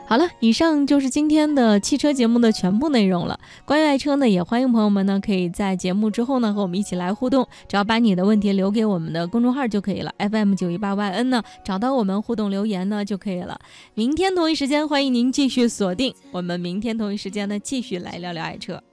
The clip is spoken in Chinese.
好了，以上就是今天的汽车节目的全部内容了。关于爱车呢，也欢迎朋友们呢可以在节目之后呢和我们一起来互动，只要把你的问题留给我们的公众号就可以了 FM918YN 呢，找到我们互动留言呢就可以了。明天同一时间欢迎您继续锁定，我们明天同一时间呢继续来聊聊爱车。